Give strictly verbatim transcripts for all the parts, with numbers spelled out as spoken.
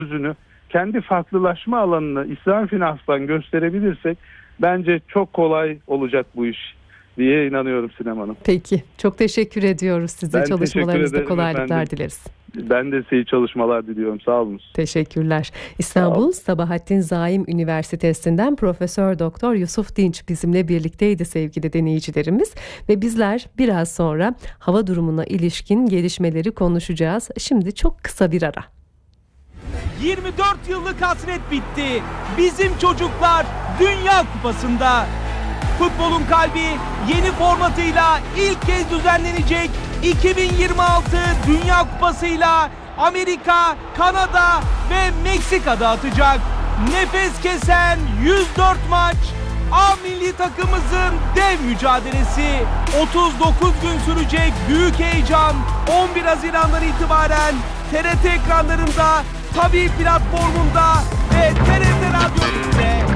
yüzünü, kendi farklılaşma alanını İslam Finans'tan gösterebilirsek bence çok kolay olacak bu iş diye inanıyorum Sinem Hanım. Peki. Çok teşekkür ediyoruz size. Ben çalışmalarınızda kolaylıklar efendim. dileriz. Ben de size iyi çalışmalar diliyorum. Sağ olun. Teşekkürler. İstanbul Sabahattin Zaim Üniversitesi'nden Profesör Doktor Yusuf Dinç bizimle birlikteydi sevgili dinleyicilerimiz ve bizler biraz sonra hava durumuna ilişkin gelişmeleri konuşacağız. Şimdi çok kısa bir ara. yirmi dört yıllık hasret bitti. Bizim çocuklar Dünya Kupası'nda. Futbolun kalbi yeni formatıyla ilk kez düzenlenecek iki bin yirmi altı Dünya Kupası'yla Amerika, Kanada ve Meksika'da atacak. Nefes kesen yüz dört maç, A milli takımımızın dev mücadelesi. otuz dokuz gün sürecek büyük heyecan on bir Haziran'dan itibaren T R T ekranlarında, Tabii platformunda ve T R T Radyo'da.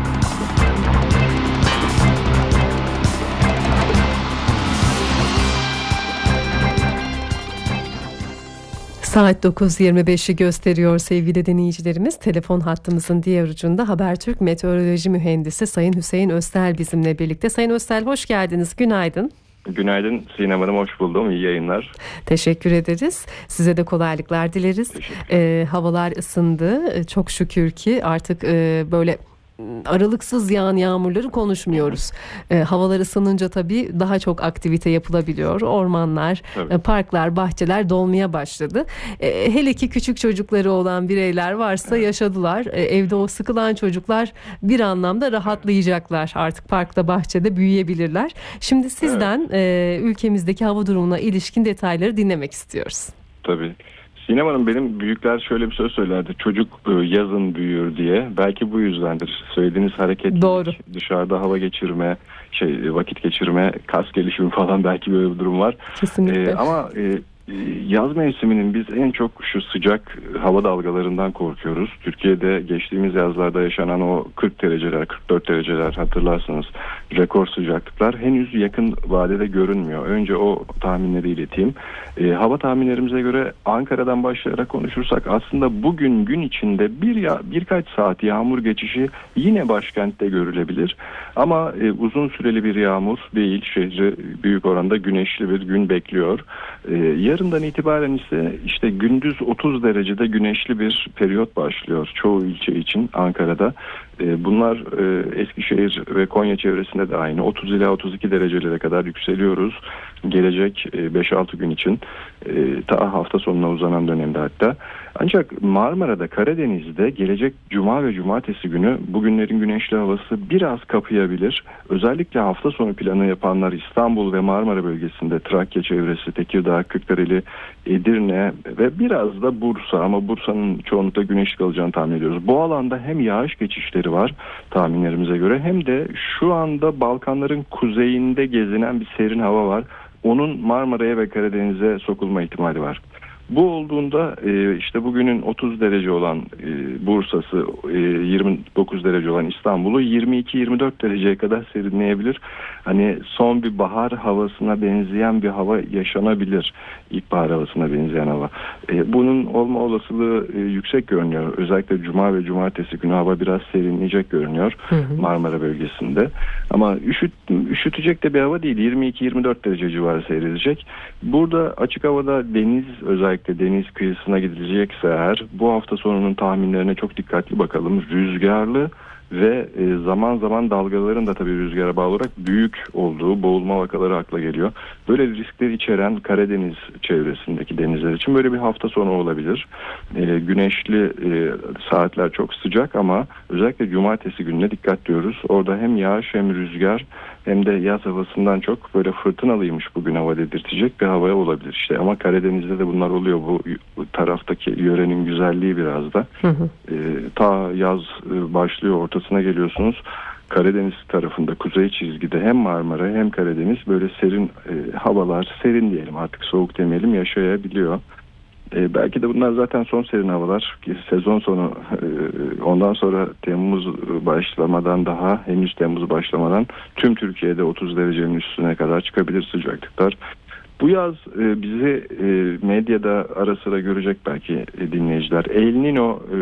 Saat dokuz yirmi beşi gösteriyor sevgili dinleyicilerimiz. Telefon hattımızın diğer ucunda Habertürk Meteoroloji Mühendisi Sayın Hüseyin Öztel bizimle birlikte. Sayın Öztel, hoş geldiniz. Günaydın. Günaydın Sinem Hanım, hoş buldum. İyi yayınlar. Teşekkür ederiz. Size de kolaylıklar dileriz. Ee, havalar ısındı. Çok şükür ki artık e, böyle aralıksız yağan yağmurları konuşmuyoruz. E, havalar ısınınca tabii daha çok aktivite yapılabiliyor. Ormanlar, e, parklar, bahçeler dolmaya başladı. E, hele ki küçük çocukları olan bireyler varsa evet. yaşadılar. E, evde o sıkılan çocuklar bir anlamda rahatlayacaklar. Artık parkta, bahçede büyüyebilirler. Şimdi sizden evet. e, ülkemizdeki hava durumuna ilişkin detayları dinlemek istiyoruz. Tabii. Sinem Hanım, benim büyükler şöyle bir söz söylerdi. Çocuk yazın büyür diye. Belki bu yüzdendir. Söylediğiniz hareketlilik, doğru. Dışarıda hava geçirme, şey vakit geçirme, kas gelişimi falan, belki böyle bir durum var. Kesinlikle. Ee, ama e, yaz mevsiminin biz en çok şu sıcak hava dalgalarından korkuyoruz. Türkiye'de geçtiğimiz yazlarda yaşanan o kırk dereceler, kırk dört dereceler, hatırlarsınız, rekor sıcaklıklar henüz yakın vadede görünmüyor. Önce o tahminleri ileteyim. E, hava tahminlerimize göre Ankara'dan başlayarak konuşursak aslında bugün gün içinde bir ya birkaç saat yağmur geçişi yine başkentte görülebilir. Ama e, uzun süreli bir yağmur değil, şehri büyük oranda güneşli bir gün bekliyor. E, yarından itibaren ise işte gündüz otuz derecede güneşli bir periyot başlıyor çoğu ilçe için Ankara'da. E, bunlar e, Eskişehir ve Konya çevresinde de aynı. otuz ila otuz iki derecelere kadar yükseliyoruz. Gelecek e, beş altı gün için e, ta hafta sonuna uzanan dönemde hatta. Ancak Marmara'da, Karadeniz'de gelecek Cuma ve Cumartesi günü bugünlerin güneşli havası biraz kapayabilir. Özellikle hafta sonu planı yapanlar İstanbul ve Marmara bölgesinde, Trakya çevresi, Tekirdağ, Kırklareli, Edirne ve biraz da Bursa, ama Bursa'nın çoğunlukla güneşli kalacağını tahmin ediyoruz. Bu alanda hem yağış geçişleri var tahminlerimize göre, hem de şu anda Balkanların kuzeyinde gezinen bir serin hava var. Onun Marmara'ya ve Karadeniz'e sokulma ihtimali var. Bu olduğunda işte bugünün otuz derece olan Bursa'sı, yirmi dokuz derece olan İstanbul'u yirmi iki yirmi dört dereceye kadar serinleyebilir. Hani son bir bahar havasına benzeyen bir hava yaşanabilir. İlkbahar havasına benzeyen hava. Bunun olma olasılığı yüksek görünüyor. Özellikle Cuma ve Cumartesi günü hava biraz serinleyecek görünüyor hı hı. Marmara bölgesinde. Ama üşüt, üşütecek de bir hava değil. yirmi iki yirmi dört derece civarı seyredecek. Burada açık havada deniz, özellikle deniz kıyısına gidilecekse eğer, bu hafta sonunun tahminlerine çok dikkatli bakalım. Rüzgarlı ve zaman zaman dalgaların da tabii rüzgara bağlı olarak büyük olduğu, boğulma vakaları akla geliyor. Böyle riskleri içeren Karadeniz çevresindeki denizler için böyle bir hafta sonu olabilir. E, güneşli e, saatler çok sıcak, ama özellikle Cumartesi gününe dikkat diyoruz. Orada hem yağış hem rüzgar hem de yaz havasından çok böyle fırtınalıymış bugün hava dedirtecek bir havaya olabilir işte. Ama Karadeniz'de de bunlar oluyor. Bu, bu taraftaki yörenin güzelliği biraz da. Hı hı. E, ta yaz e, başlıyor, ortasına geliyorsunuz. Karadeniz tarafında, kuzey çizgide hem Marmara hem Karadeniz böyle serin e, havalar, serin diyelim artık, soğuk demeyelim, yaşayabiliyor. E, belki de bunlar zaten son serin havalar. Sezon sonu e, ondan sonra Temmuz başlamadan, daha henüz Temmuz başlamadan tüm Türkiye'de otuz derecenin üstüne kadar çıkabilir sıcaklıklar. Bu yaz e, bizi e, medyada ara sıra görecek belki e, dinleyiciler. El Niño e,